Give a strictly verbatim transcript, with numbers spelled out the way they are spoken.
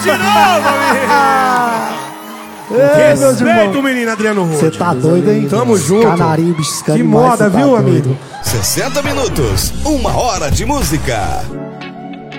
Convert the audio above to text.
de novo, amigo. É, Respeito o menino Adriano Rude. Você tá doido, hein? Tamo junto. Canarinho, biscando Que demais, moda, cê tá viu, doido. amigo? sessenta minutos, uma hora de música.